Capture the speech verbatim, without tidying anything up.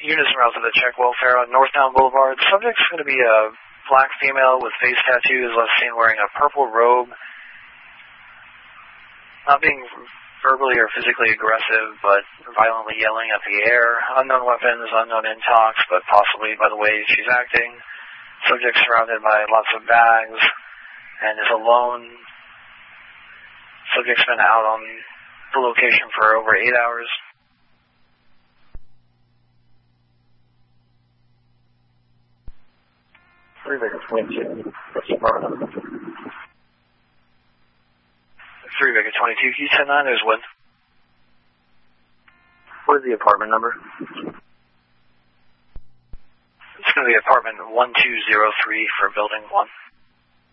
units en route to the Czech welfare on Northtown Boulevard. The subject's going to be a black female with face tattoos, last seen wearing a purple robe. Not being verbally or physically aggressive, but violently yelling at the air. Unknown weapons, unknown intox, but possibly by the way she's acting. Subject surrounded by lots of bags and is alone. Subject's been out on the location for over eight hours. three Vega twenty-two. What's the apartment number? three Vega twenty-two, can you ten nine? There's Wood. What is the apartment number? It's going to be apartment one two zero three for building one.